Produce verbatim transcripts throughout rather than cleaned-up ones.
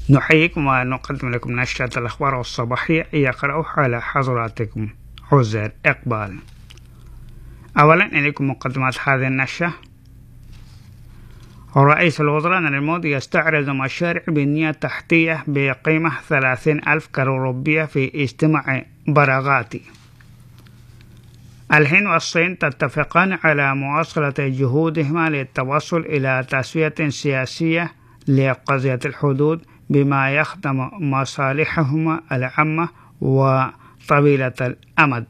نحييكم ونقدم لكم نشرة الأخبار الصباحية يقرأ على حضراتكم عزير إقبال. أولا إليكم مقدمات هذه النشرة. رئيس الوزراء نريندرا مودي يستعرض مشاريع بنية تحتية بقيمة ثلاثين ألف كرور روبية في اجتماع براغاتي. الهند والصين تتفقان على مواصلة جهودهما للتوصل إلى تسوية سياسية لقضية الحدود بما يخدم مصالحهما العامة وطويلة الأمد.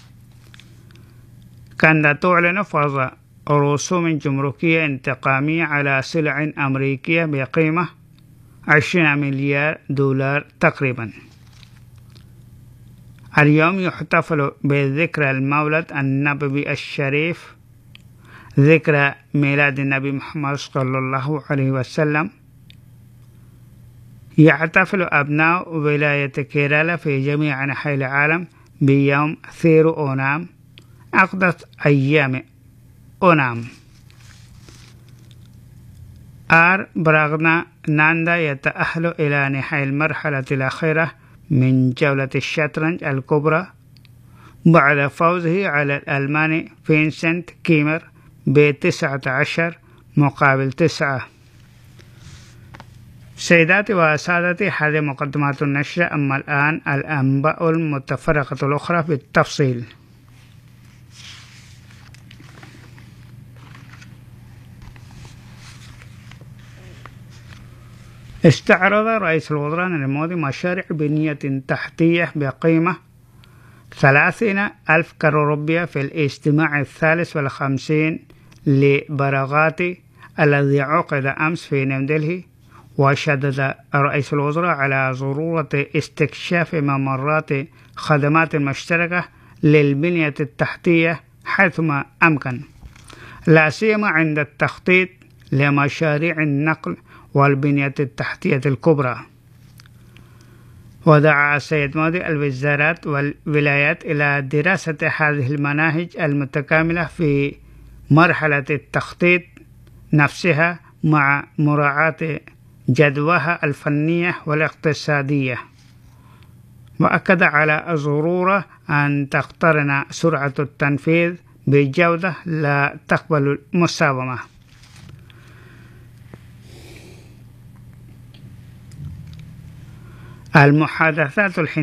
كانت تعلن فرض رسوم جمركية انتقامية على سلع أمريكية بقيمة عشرين مليار دولار تقريبا. اليوم يحتفل بذكرى المولد النبوي الشريف، ذكرى ميلاد النبي محمد صلى الله عليه وسلم. يحتفل أبناء ولاية كيرالا في جميع أنحاء العالم بيوم ثيرو أونام، أقدس أيام أونام. آر براغنا ناندا يتأهل إلى نهاية المرحلة الأخيرة من جولة الشطرنج الكبرى بعد فوزه على الألماني فينسنت كيمر بتسعة عشر مقابل تسعة. سيداتي وسادتي، هذه مقدمات النشرة. أما الآن الأنباء المتفرقة الأخرى بالتفصيل. استعرض رئيس الوزراء نريندرا مودي مشاريع بنية تحتية بقيمة ثلاثين ألف كرور روبية في الاجتماع الثالث والخمسين لبراغاتي الذي عقد أمس في نيودلهي. وشدد رئيس الوزراء على ضرورة استكشاف ممرات خدمات مشتركة للبنية التحتية حيثما أمكن، لا سيما عند التخطيط لمشاريع النقل والبنية التحتية الكبرى. ودعا السيد مودي الوزارات والولايات إلى دراسة هذه المناهج المتكاملة في مرحلة التخطيط نفسها مع مراعاة جدواها الفنية والاقتصادية. وأكد على ضرورة أن تقترن سرعة التنفيذ بجودة لا تقبل المساومة. المحادثات الحين